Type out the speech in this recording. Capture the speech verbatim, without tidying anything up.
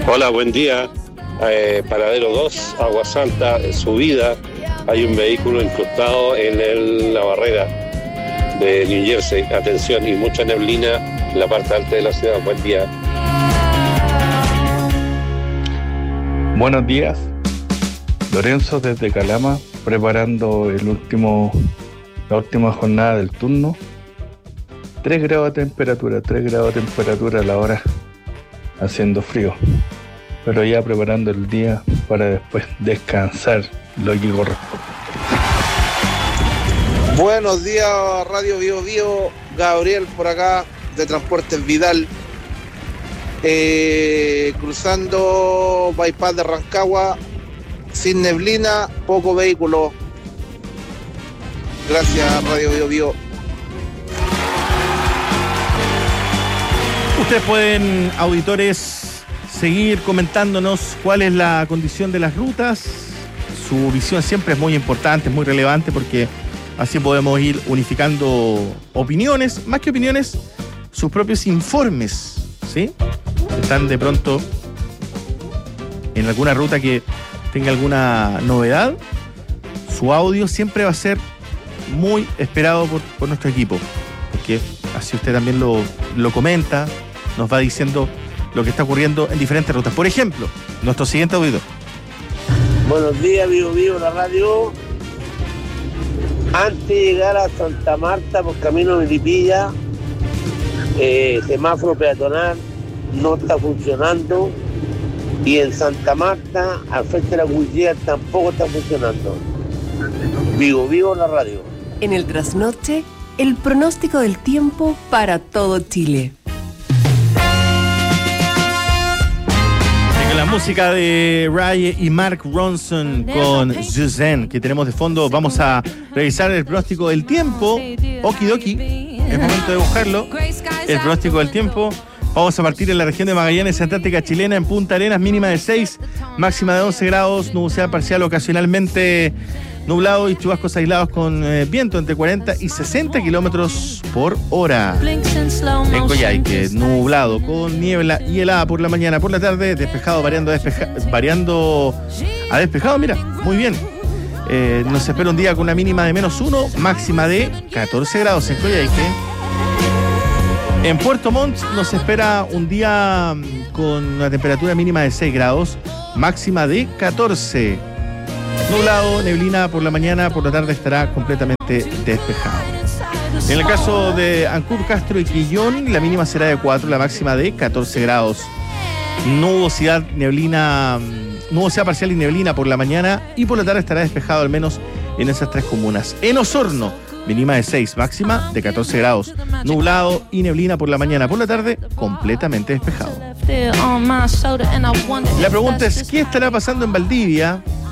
Hola, buen día. Eh, paradero dos, Agua Santa, subida. Hay un vehículo incrustado en el, la barrera de New Jersey. Atención, y mucha neblina en la parte alta de la ciudad. Buen día. Buenos días. Lorenzo desde Calama, preparando el último, la última jornada del turno. tres grados de temperatura, tres grados de temperatura a la hora, haciendo frío. Pero ya preparando el día para después descansar lo que corresponde. Buenos días, Radio Bio Bio, Gabriel por acá, de Transportes Vidal. Eh, cruzando Bypass de Rancagua, sin neblina, poco vehículo. Gracias, Radio Bio Bio. Ustedes pueden, auditores, seguir comentándonos cuál es la condición de las rutas. Su visión siempre es muy importante, es muy relevante, porque así podemos ir unificando opiniones, más que opiniones, sus propios informes, ¿sí? Están de pronto en alguna ruta que tenga alguna novedad, su audio siempre va a ser muy esperado por, por nuestro equipo, porque así usted también lo, lo comenta, nos va diciendo lo que está ocurriendo en diferentes rutas. Por ejemplo, nuestro siguiente auditor. Buenos días, Vivo Vivo, la radio. Antes de llegar a Santa Marta por camino de Melipilla, eh, semáforo peatonal no está funcionando, y en Santa Marta, al frente de la Cuchilla, tampoco está funcionando. Vivo Vivo, la radio. En el trasnoche, el pronóstico del tiempo para todo Chile. La música de Ray y Mark Ronson con Suzanne que tenemos de fondo. Vamos a revisar el pronóstico del tiempo. Okidoki, es momento de buscarlo. El pronóstico del tiempo. Vamos a partir en la región de Magallanes, Antártica Chilena, en Punta Arenas, mínima de seis, máxima de once grados, nubosidad parcial ocasionalmente nublado y chubascos aislados con eh, viento entre cuarenta y sesenta kilómetros por hora. En Coyhaique, nublado con niebla y helada por la mañana, por la tarde, despejado, variando a, despeja, variando a despejado, mira, muy bien. Eh, nos espera un día con una mínima de menos uno, máxima de catorce grados en Coyhaique. En Puerto Montt nos espera un día con una temperatura mínima de seis grados, máxima de catorce. Nublado, neblina por la mañana, por la tarde estará completamente despejado. En el caso de Ancud, Castro y Quillón, la mínima será de cuatro, la máxima de catorce grados. Nubosidad, neblina, nubosidad parcial y neblina por la mañana, y por la tarde estará despejado al menos en esas tres comunas. En Osorno, mínima de seis, máxima de catorce grados. Nublado y neblina por la mañana, por la tarde completamente despejado. La pregunta es, ¿qué estará pasando en Valdivia?